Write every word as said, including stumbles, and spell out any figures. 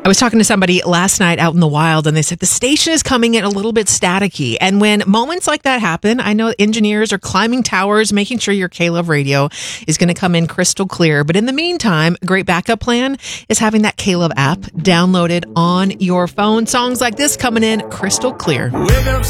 I was talking to somebody last night out in the wild, and they said the station is coming in a little bit staticky. And when moments like that happen, I know engineers are climbing towers, making sure your K-Love radio is going to come in crystal clear. But in the meantime, a great backup plan is having that K-Love app downloaded on your phone. Songs like this coming in crystal clear. Wake up,